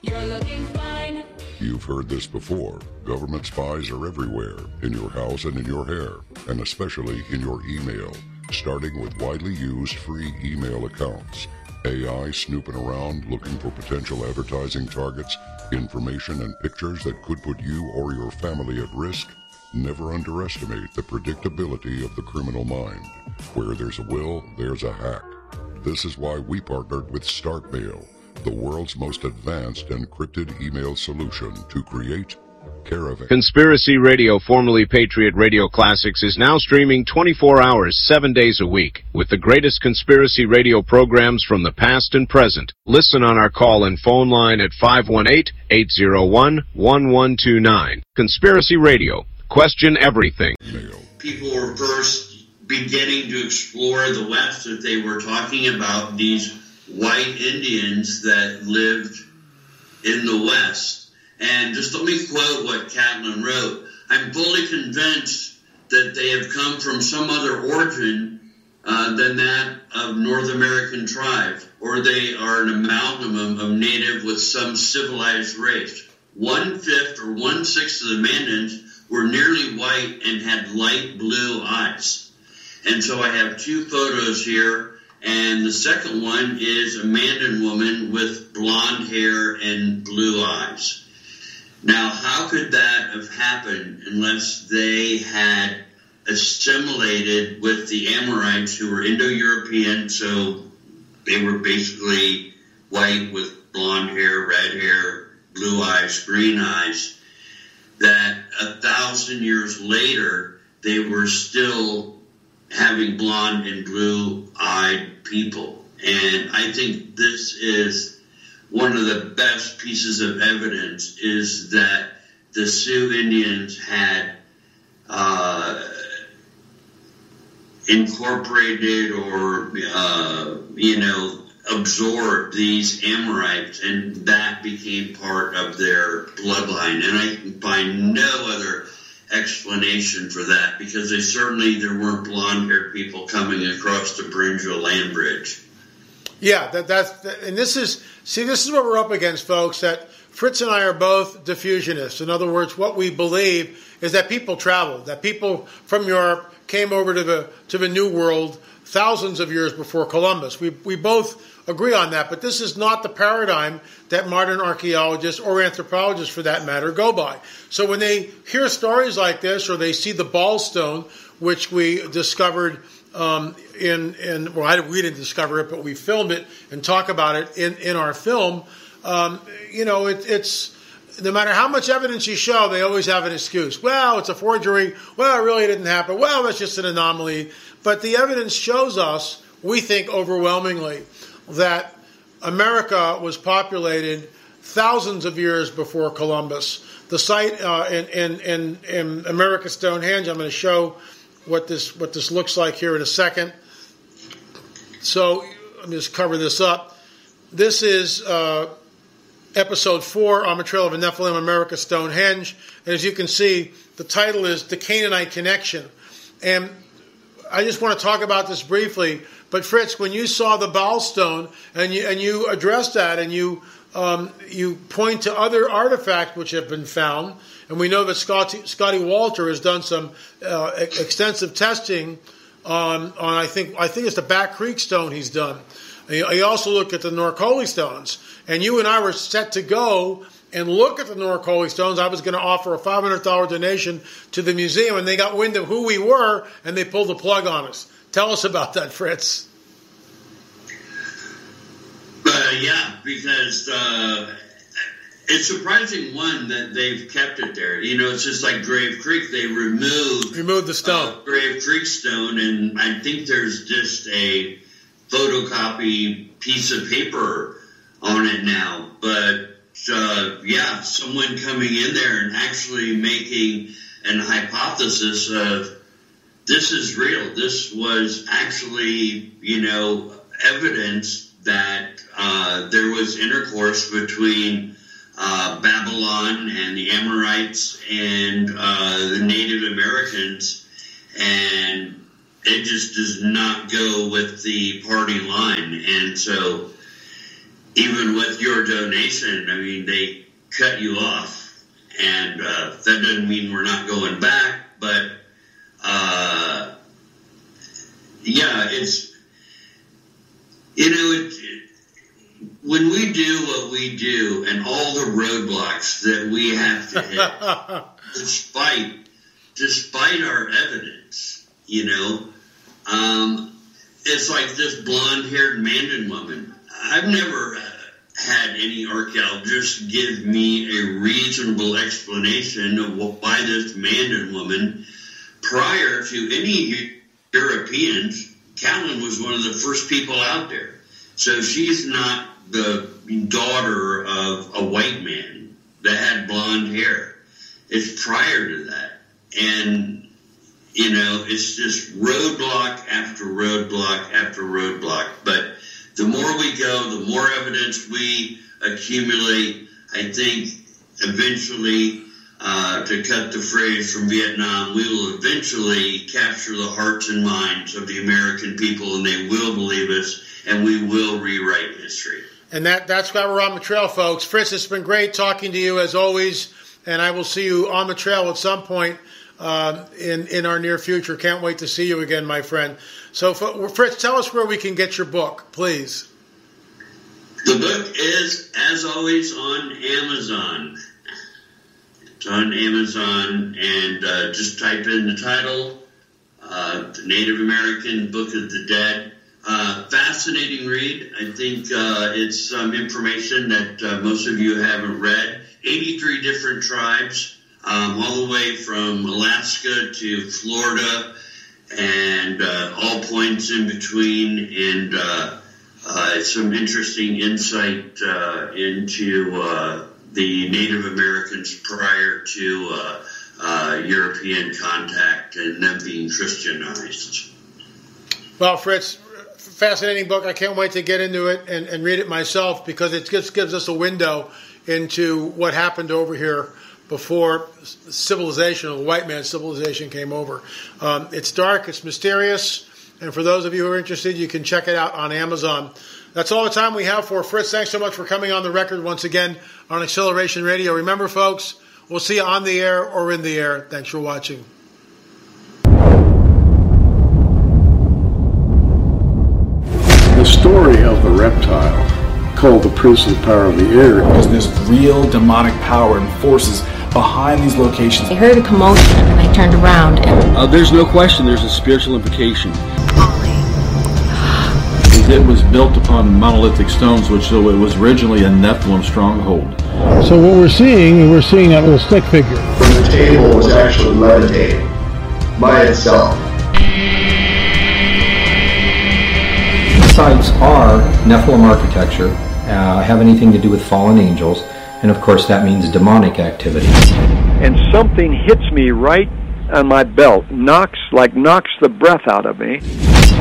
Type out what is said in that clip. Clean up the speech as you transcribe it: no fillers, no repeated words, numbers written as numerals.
You're looking fine. You've heard this before. Government spies are everywhere, in your house and in your hair, and especially in your email, starting with widely used free email accounts. AI snooping around looking for potential advertising targets, information and pictures that could put you or your family at risk. Never underestimate the predictability of the criminal mind. Where there's a will, there's a hack. This is why we partnered with StarkMail, the world's most advanced encrypted email solution, to create Caravan. Conspiracy Radio, formerly Patriot Radio Classics, is now streaming 24 hours, 7 days a week, with the greatest conspiracy radio programs from the past and present. Listen on our call and phone line at 518-801-1129. Conspiracy Radio. Question everything. People were first beginning to explore the West, that they were talking about these white Indians that lived in the West. And just let me quote what Catlin wrote. I'm fully convinced that they have come from some other origin than that of North American tribe, or they are an amalgam of native with some civilized race. 1/5 or 1/6 of the Mandans were nearly white and had light blue eyes. And so I have two photos here, and the second one is a Mandan woman with blonde hair and blue eyes. Now, how could that have happened unless they had assimilated with the Amorites, who were Indo-European, so they were basically white with blonde hair, red hair, blue eyes, green eyes, that 1,000 years later they were still having blonde and blue-eyed people. And I think this is one of the best pieces of evidence, is that the Sioux Indians had incorporated or, absorbed these Amorites, and that became part of their bloodline. And I can find no other explanation for that, because there weren't blonde-haired people coming across the Bringill land bridge. Yeah, this is what we're up against, folks. That Fritz and I are both diffusionists. In other words, what we believe is that people traveled, that people from Europe came over to the New World thousands of years before Columbus. We both agree on that, but this is not the paradigm that modern archaeologists, or anthropologists for that matter, go by. So when they hear stories like this, or they see the Ball Stone, which we discovered we didn't discover it, but we filmed it and talk about it in our film, it's no matter how much evidence you show, they always have an excuse. Well, it's a forgery. Well, it really didn't happen. Well, that's just an anomaly. But the evidence shows us, we think overwhelmingly, that America was populated thousands of years before Columbus. The site in America Stonehenge, I'm going to show what this looks like here in a second. So let me just cover this up. This is episode 4 on the Trail of a Nephilim, America Stonehenge. And as you can see, the title is The Canaanite Connection. And I just want to talk about this briefly. But Fritz, when you saw the Baal Stone and you addressed that, and you point to other artifacts which have been found, and we know that Scotty Walter has done some extensive testing on I think it's the Back Creek Stone he's done. He also looked at the Norcoli Stones, and you and I were set to go and look at the Norcoli Stones. I was going to offer a $500 donation to the museum, and they got wind of who we were, and they pulled the plug on us. Tell us about that, Fritz. Yeah, because it's surprising, one, that they've kept it there. It's just like Grave Creek. They removed the stone, Grave Creek stone, and I think there's just a photocopy piece of paper on it now. But someone coming in there and actually making an hypothesis of, this is real. This was actually, evidence that there was intercourse between Babylon and the Amorites and the Native Americans, and it just does not go with the party line. And so even with your donation, I mean, they cut you off. And that doesn't mean we're not going back, but yeah, it's, you know, when we do what we do and all the roadblocks that we have to hit, despite our evidence, you know, it's like this blonde-haired Mandan woman. I've never had any archaeologist give me a reasonable explanation of why this Mandan woman, prior to any Europeans, Callan was one of the first people out there. So she's not the daughter of a white man that had blonde hair. It's prior to that. And, you know, it's just roadblock after roadblock after roadblock. But the more we go, the more evidence we accumulate, I think eventually, to cut the phrase from Vietnam, we will eventually capture the hearts and minds of the American people, and they will believe us, and we will rewrite history. And that's why we're on the trail, folks. Fritz, it's been great talking to you as always, and I will see you on the trail at some point in our near future. Can't wait to see you again, my friend. So, Fritz, tell us where we can get your book, please. The book is, as always, on Amazon. It's on Amazon, and just type in the title, The Native American Book of the Dead. Fascinating read. I think it's some information that most of you haven't read. 83 different tribes, all the way from Alaska to Florida, and all points in between, and some interesting insight into the Native Americans prior to European contact and them being Christianized. Well, Fritz, fascinating book. I can't wait to get into it and read it myself, because it just gives us a window into what happened over here before civilization, or the white man's civilization, came over. It's dark, it's mysterious, and for those of you who are interested, you can check it out on Amazon. That's all the time we have for Fritz. Thanks so much for coming on the record once again on Acceleration Radio. Remember, folks, we'll see you on the air or in the air. Thanks for watching. The story of the reptile, called the Prince of the Power of the Air, is this real demonic power and forces behind these locations. I heard a commotion and I turned around and... there's no question there's a spiritual implication. It was built upon monolithic stones, which it was originally a Nephilim stronghold. So what we're seeing that little stick figure. The table was actually levitating by itself. The sites are Nephilim architecture, have anything to do with fallen angels, and of course that means demonic activity. And something hits me right on my belt, knocks the breath out of me.